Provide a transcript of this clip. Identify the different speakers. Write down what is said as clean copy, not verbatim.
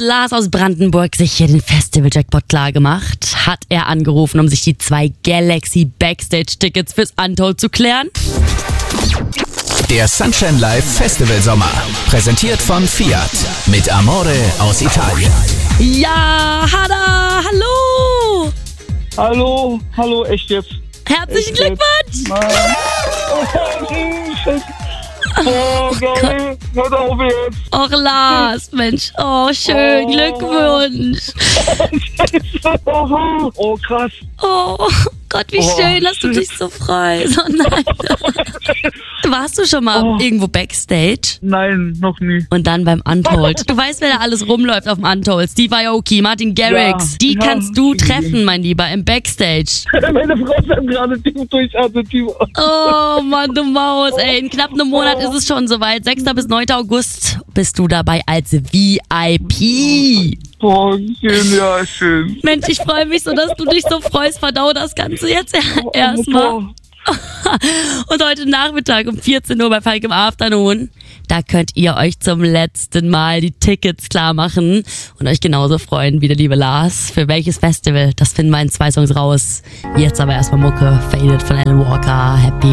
Speaker 1: Lars aus Brandenburg sich hier den Festival-Jackpot klargemacht, hat er angerufen, um sich die 2 Galaxy Backstage-Tickets fürs Untold zu klären.
Speaker 2: Der Sunshine Live Festival Sommer, präsentiert von Fiat, mit Amore aus Italien.
Speaker 1: Ja, Hada, hallo!
Speaker 3: Hallo, echt jetzt?
Speaker 1: Herzlichen Glückwunsch!
Speaker 3: Oh, geil. Hört auf jetzt.
Speaker 1: Och, Lars, Mensch, schön, Glückwunsch.
Speaker 3: Oh, krass.
Speaker 1: Oh Gott, wie schön, dass du dich so freust. Oh nein. Warst du schon mal irgendwo Backstage?
Speaker 3: Nein, noch nie.
Speaker 1: Und dann beim Untold. Du weißt, wer da alles rumläuft auf dem Untold. Steve Aoki, Martin Garrix.
Speaker 3: Ja,
Speaker 1: die kannst du treffen, mein Lieber, im Backstage.
Speaker 3: Meine Frau hat gerade Team durchatmet.
Speaker 1: Oh Mann, du Maus, ey. In knapp einem Monat ist es schon soweit. 6. bis 9. August bist du dabei als VIP.
Speaker 3: Boah, schön, ja, schön.
Speaker 1: Mensch, ich freue mich so, dass du dich so freust. Verdau das Ganze jetzt erstmal. Und heute Nachmittag um 14 Uhr bei Falk im Afternoon, da könnt ihr euch zum letzten Mal die Tickets klar machen und euch genauso freuen wie der liebe Lars. Für welches Festival, das finden wir in 2 Songs raus. Jetzt aber erstmal Mucke, Faded von Alan Walker, Happy.